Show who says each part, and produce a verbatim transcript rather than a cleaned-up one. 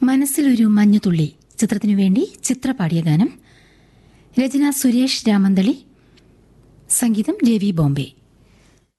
Speaker 1: മനസ്സിലൊരു മഞ്ഞുതുള്ളി ചിത്രത്തിനു വേണ്ടി ചിത്ര പാടിയ ഗാനം. രചന സുരേഷ് രാമന്തളി, സംഗീതം ജെ വി ബോംബെ.